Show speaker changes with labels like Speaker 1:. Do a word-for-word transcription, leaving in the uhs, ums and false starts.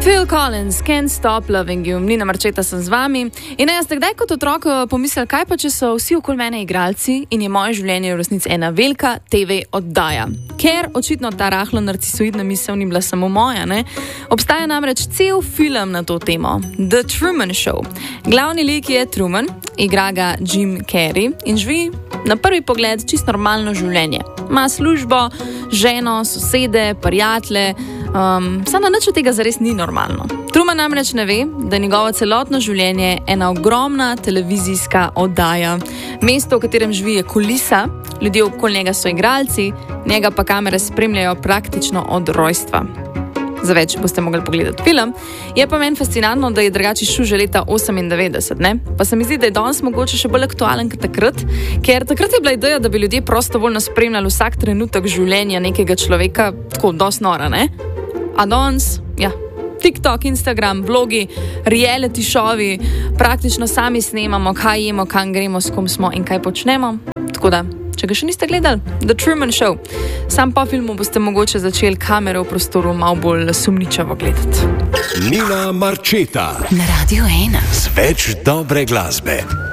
Speaker 1: Phil Collins, Can't Stop Loving You, Nina Marčeta sem z vami. In jaz ste kdaj kot otrok pomislili, kaj pa če so vsi okoli mene igralci in je moje življenje v resnici ena velika te ve oddaja. Ker očitno ta rahlo narcisoidna misel ni bila samo moja, ne? Obstaja namreč cel film na to temo, The Truman Show. Glavni lik je Truman, igra ga Jim Carrey in živi na prvi pogled čisto normalno življenje. Ma službo, ženo, sosede, prijatelje, um, samo nič od tega zares ni normalno. Truman namreč ne ve, da je njegovo celotno življenje ena ogromna televizijska oddaja. Mesto, v katerem živi, je kulisa, ljudje okoli njega so igralci, njega pa kamere spremljajo praktično od rojstva. Za več boste mogli pogledati film. Je pa meni fascinantno, da je drugače šel že leta osemindevetdeset, ne? Pa se mi zdi, da je danes mogoče še bolj aktualen kot takrat, ker takrat je bila ideja, da bi ljudje prostovoljno spremljali vsak trenutek življenja nekega človeka, tako dosti nora, ne? A danes, ja, TikTok, Instagram, vlogi, reality šovi, praktično sami snemamo, kaj jemo, kam gremo, s kom smo in kaj počnemo. Tako da, če ga še niste gledali, The Truman Show. Sam po filmu boste mogoče začeli kamere v prostoru malo bolj sumničavo gledati.
Speaker 2: Nina Marčeta
Speaker 3: na Radio ena.
Speaker 2: Z več dobre glasbe.